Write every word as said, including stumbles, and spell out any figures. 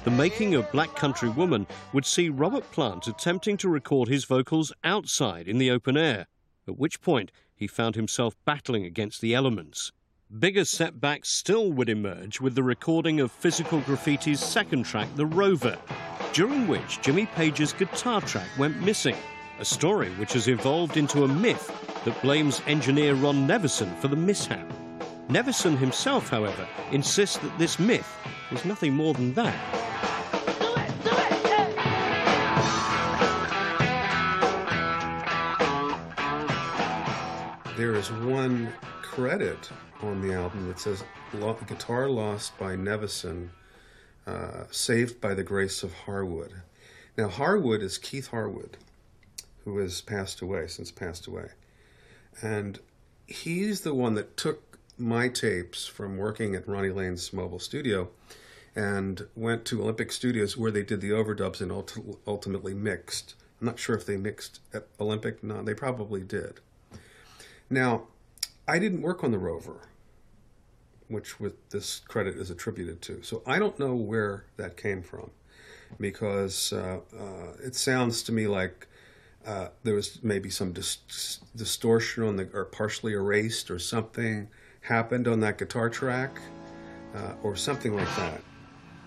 The Making of Black Country Woman would see Robert Plant attempting to record his vocals outside in the open air, at which point he found himself battling against the elements. Bigger setbacks still would emerge with the recording of Physical Graffiti's second track, The Rover, during which Jimmy Page's guitar track went missing, a story which has evolved into a myth that blames engineer Ron Nevison for the mishap. Nevison himself, however, insists that this myth is nothing more than that. There is one credit on the album that says guitar lost by Nevison, uh, saved by the grace of Harwood. Now, Harwood is Keith Harwood, who has passed away, since passed away. And he's the one that took my tapes from working at Ronnie Lane's mobile studio and went to Olympic Studios where they did the overdubs and ulti- ultimately mixed. I'm not sure if they mixed at Olympic. No, they probably did. Now, I didn't work on the Rover, which with this credit is attributed to. So I don't know where that came from, because uh, uh, it sounds to me like uh, there was maybe some dis- distortion on the, or partially erased, or something happened on that guitar track, uh, or something like that.